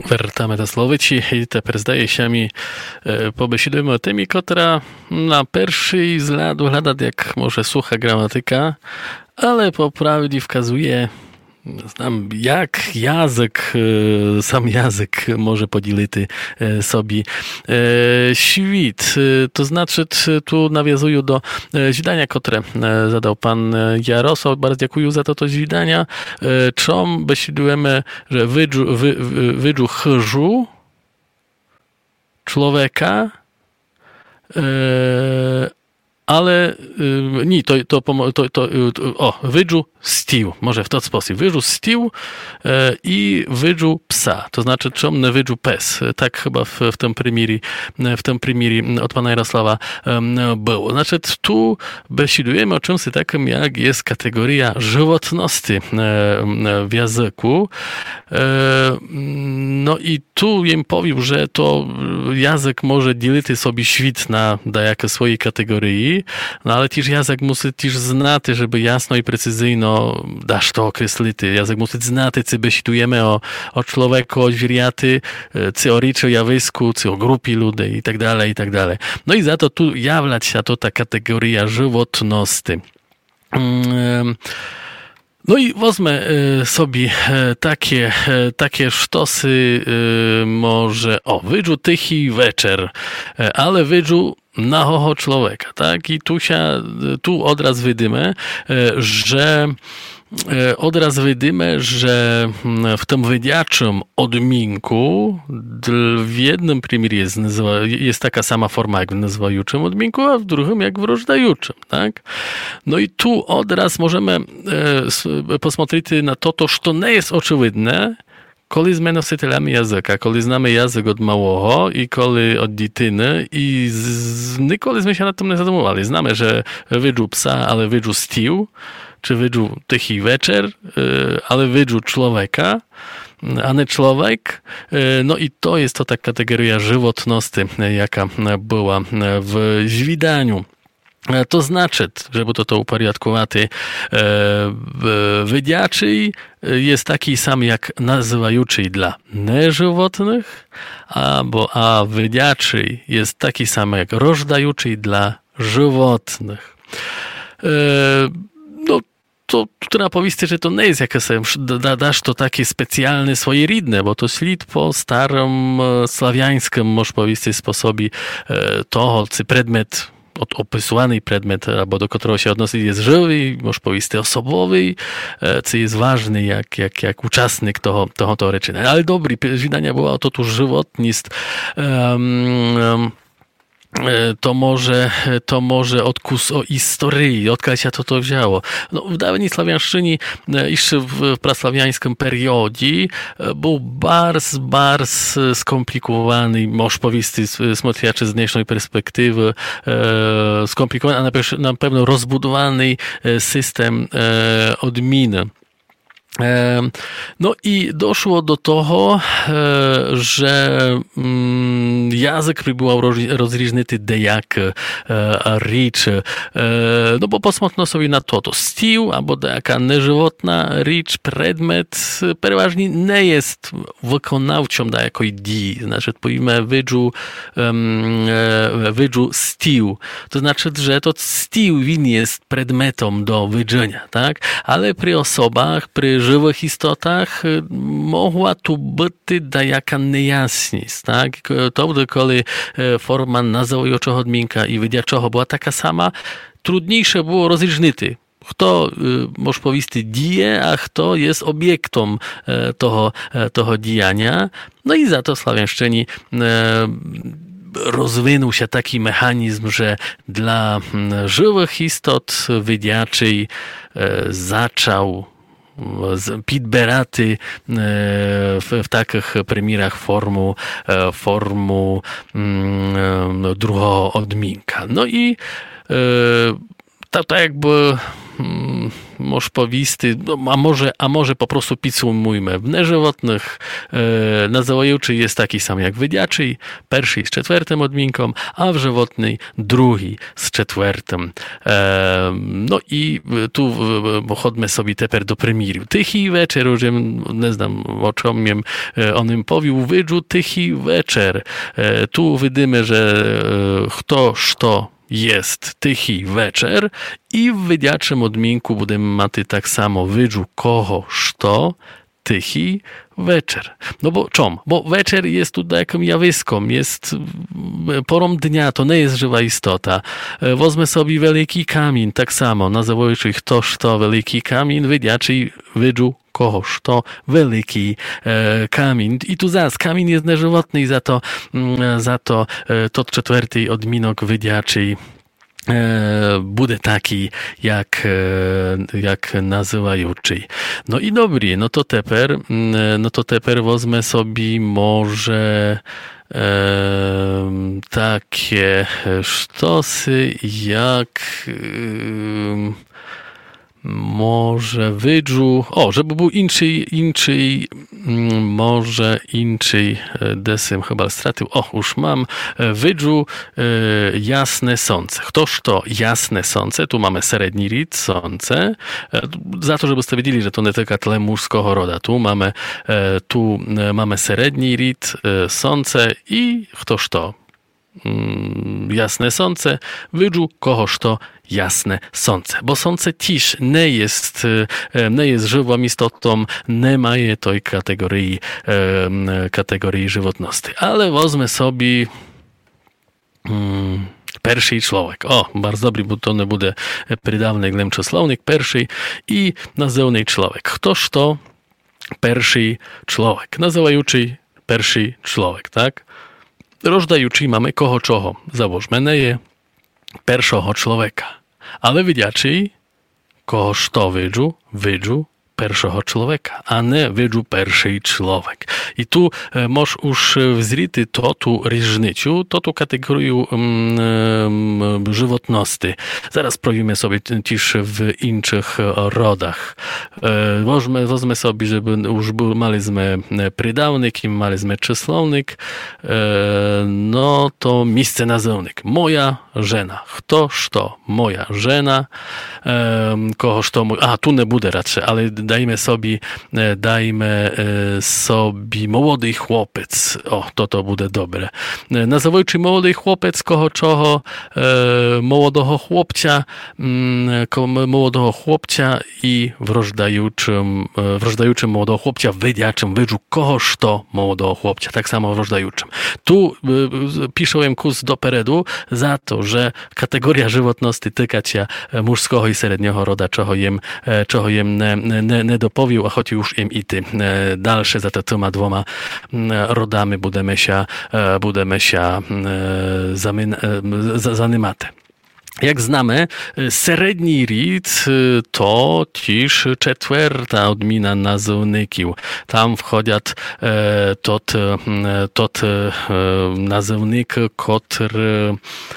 Wертamy до словичі, і тепер здається ми побесідуємо темі, котра на перший взгляд wygląda jak może sucha gramatyka, ale po prawdzie wskazuje jak sam język może podzielić sobie świat. To znaczy, tu nawiązuję do zdania, które zadał pan Jarosław. Bardzo dziękuję za to zdania. Czym besidujemy, że wydżu chyżu człowieka, ale nie, wydżu stiu, może w ten sposób. Wydżu stiu i wydżu psa, to znaczy czym wydżu pes. Tak chyba w tym primierie od pana Jarosława było. Znaczy tu besidujemy o czymś takim, jak jest kategoria żywotności w języku. No i tu im powiem, że to język może dzielić sobie świat na jakie swojej kategorii, no ale też język musi też znać, żeby jasno i precyzyjnie dasz to określić. Język musi znać, co besidujemy o człowieku, o zwierzaty, co o ryczy, jawisku, co o grupie ludzi i tak dalej, i tak dalej. No i za to tu jawlać się to ta kategoria żywotności. No i wezmę sobie takie sztosy, może, wydżu tychy wieczór, ale wydżu nahoho człowieka, tak? I tu odraz widzimy, że w tym wydziaczym odminku w jednym primierze jest taka sama forma jak w nazywajuczym odminku, a w drugim jak w rożdajuczym, tak? No i tu odraz możemy posмотреть na to, co nie jest oczywidne, коли з носителями язика, коли знamy język od małego i коли od dzieciny i nikoли my się nad tym nie zadumowali. Znamy, że wydżu psa, ale wydżu stiu, czy wydżu tychy wieczór, ale wydżu człowieka, a nie człowiek. No i to jest to ta kategoria żywotności, jaka była w zwidaniu. To znaczy, żeby to uporiadkować, wydziaczy jest taki sam jak nazywajuczy dla nieżywotnych, a wydziaczy jest taki sam jak rożdajuczy dla żywotnych. No, to trzeba powiedzieć, że to nie jest jakieś, dasz to takie specjalne swoje rodne, bo to ślid po starym sławiańskim, można powiedzieć, sposobie toho, czy przedmiot, opisany przedmiot, albo do którego się odnosi, jest żywy, można powiedzieć osobowy, co jest ważny jak uczestnik toho rečenia. Ale dobry, widania była to tu żywotnost, to może odkus o historii, odkąd się to wzięło. No, w dawniej sławiańszczyni, jeszcze w praslawiańskim periodzie, był bardzo skomplikowany, można powiedzieć, смотрячи z dnešnej perspektywy, skomplikowany, a na pewno rozbudowany system odmiany. No i doszło do tego, że język był rozróżniony dejake rzeczy. No bo posмотрно sobie na to stiu, albo dejaka nieżywotna rzecz, przedmiot, przeważnie nie jest wykonawczą dajakoj dii. Znaczy, powiemy wydżu stiu. To znaczy, że to stiu jest przedmiotem do wydzenia, tak? Ale przy osobach, przy żywych istotach mogła tu być dajaka niejasność, tak? To wtedy, kiedy forma nazywajuczego odminka i wydziaczego była taka sama, trudniejsze było rozróżnić, kto, można powiedzieć, dzieje, a kto jest obiektem toho dziania. No i za to sławiańszczyni rozwinął się taki mechanizm, że dla żywych istot wydziaczy zaczął підбирати в таких примірах форму другого odminka. No i tak jakby może powisty, a może po prostu підсумуємо. В неживотних називаючий є такий самий, як видячий, перший з четвертим одмінком, а в животний другий з четвертим. No i tu chodźmy sobie tepер do примірів. Тихий вечір, уже не знам, o czym o nim powił, wydżu тихий вечір. Tu widzimy, że ktoś to jest tychy wieczór i w wydziaczym odminku będziemy mati tak samo wydżu kogoś to tychy wieczór. No bo czom? Bo wieczór jest tutaj jakimś jawiskom, jest porą dnia, to nie jest żywa istota. Wozmę sobie wielki kamień, tak samo, nazywając ktoś to wielki kamień, wydziaczy wydżu kogoś to wielki kamień. I tu zaraz, kamień jest neżywotny i za to to czwarty odminok wydziaczy bude taki, jak nazywający. No i dobry, no to teper wozmę sobie może takie sztosy jak może wydżu, żeby był może inczej desym chyba stratył, już mam wydżu jasne słońce. Ktoż to jasne słońce? Tu mamy średni rid słońce. Za to, żebyście wiedzieli, że to nie tylko tle męskiego roda. Tu mamy średni rid słońce i ktoż to jasne słońce, wydżu kogoś to jasne słońce. Bo słońce też nie jest żywą istotą, nie ma tej kategorii żywotności. Ale wezmę sobie pierwszy człowiek. Bardzo dobry, bo to nie będzie przydawny glemczosłownik. Pierwszy i nazywany człowiek. Ktoż to pierwszy człowiek? Nazywający pierwszy człowiek, tak? Rożdaючи mamy kogo czego. Założmy neje pierwszego człowieka. Ale widziaczy kogoż to wydżu pierwszego człowieka, a nie wydżu pierwszy człowiek. I tu możesz już wzryty tu różnicę, tu kategorię żywotności. Zaraz sprawimy sobie też w innych rodach. Wezmę sobie, żeby już maliśmy przydawnik i maliśmy czysłownik, no to miejsce nazewnik. Moja żena. Ktoż to? Moja żena. Kogoż to? Tu nie będzie raczej, ale dajmy sobie młody chłopiec. To będzie dobre. Nazywajcie młody chłopiec kogo czego młodego chłopcia i wrożdajuczym młodego chłopcia wydziaczym wydżu kogoż to młodego chłopcia. Tak samo wrożdajuczym. Tu piszę kurs do peredu za to, że kategoria żywotności tyka się męskiego i średniego roda, czego jem nie dopowił, a choć już im i ty dalsze za tymi dwoma rodami budemy się zanimate. Jak znamy, średni rid to też czwarta odmina nazewników. Tam wchodzą tot nazewnik, który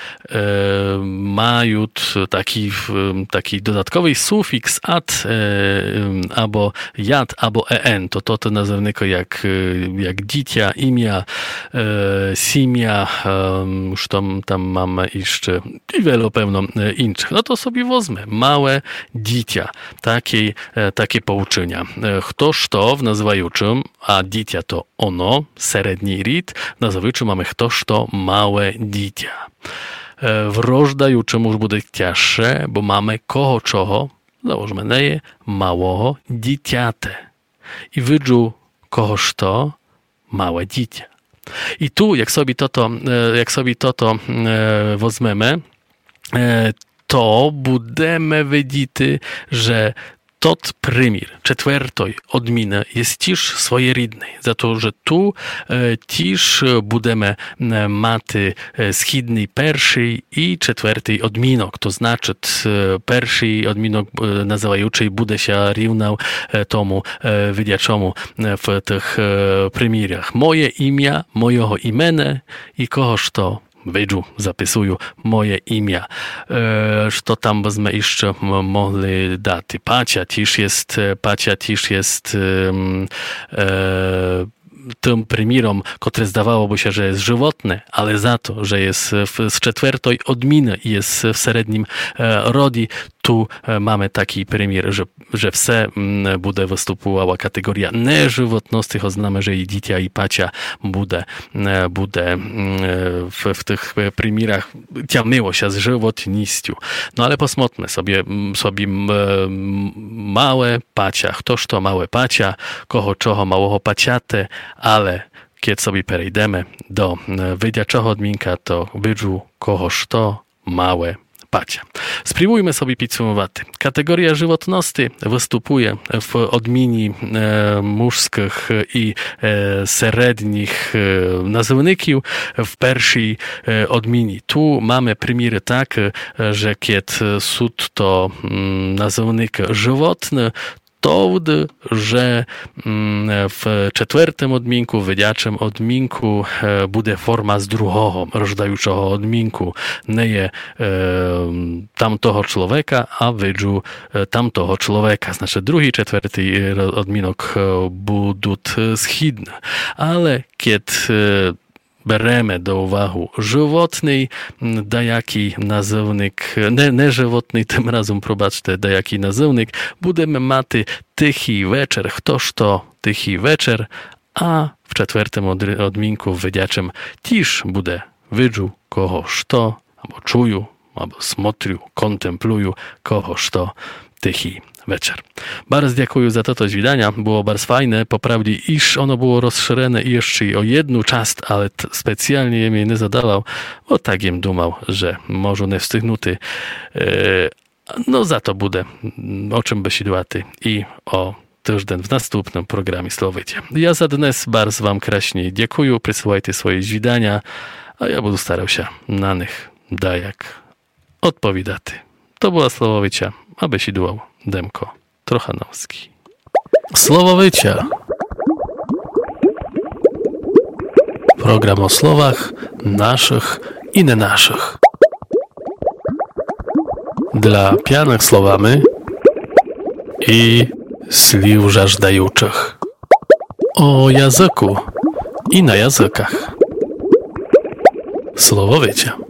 mają taki dodatkowy sufiks ad, albo jad, albo en. To nazewnik jak dzicia, imię, simia, już tam mamy jeszcze i wiele pewno innych. No to sobie wezmę. Małe dzicia. Takie pouczenia. Ktoż to w nazywającym, a dzicia to ono, średni rid, w nazywającym mamy ktoż to małe dzicia. W rożdajuczym już będzie cięższe, bo mamy kogo czego, założmy neje, małego dzieciate. I wydżu kogoż to małe dziecię. I tu, jak sobie to wezmemy, to budemy widzieć, że tot primir, czwartoj odminy jest też swojeridny. Za to, że tu też budemy maty schidny pierwszy i czwarty odminok. To znaczy pierwszy odminok nazywający bude się równał tomu wydziaczemu w tych primiriach. Moje imię, mojego imienia i kogoż to wydżu, zapisuję moje imię. Co tam byśmy jeszcze mogli dać? Pacia też jest tym prymirom, które zdawałoby się, że jest żywotne, ale za to, że jest z czwartej odminy i jest w średnim rodi, tu mamy taki primir, że wse bude występowała kategoria neżywotności, oznamy, że i dzitia i pacia bude w tych primirach ciamyło się z żywotnością. No ale posmotmy sobie małe pacia, ktoż to małe pacia, koho czoho małego paciate, ale kiedy sobie przejdziemy do wydziaczego odminka, to wydżu kohoż to małe pacia. Spróbujmy sobie podsumować. Kategoria żywotności występuje w odmieni mużskich i średnich nazywników w pierwszej odmieni. Tu mamy przymiry takie, że kiedy są to nazywnik żywotny, to, że w czwartym odminku, w wydziaczym odminku będzie forma z drugiego rożdającego odminku. Nie je tamtoho człowieka, a wydżu tamtoho człowieka. Znaczy drugi, czwarty odminok będą schidne. Ale kiedy beremy do uwagi żywotny, dajaki nazywnik, neżywotny, tym razem probaczcie, dajaki nazywnik, będziemy maty tychi wieczór, ktoż to tychi wieczór, a w czwartym odminku wydziaczym też będzie wydżu kohoż to, albo czuju, albo smotriu, kontempluju, kohoż to tychi wieczór. Bardzo dziękuję za to widania. Było bardzo fajne. Poprawdzie, iż ono było rozszerzone jeszcze o jedną część, ale specjalnie je mnie nie zadawał, bo tak jem dumał, że może nie wstygnuty. No za to bude o czym besidłaty i o tydzień w następnym programie Słowycie. Ja za dnes bardzo wam kraśnie dziękuję. Przysyłajcie swoje widania, a ja będę starał się na nich dajak odpowiadać. To była Słowowicia, a besidłał Demko Trochanowski. Słowowicia. Program o słowach naszych i nie naszych. Dla pijanych słowami i sliw żażdajuczych. O języku i na językach. Słowowicia.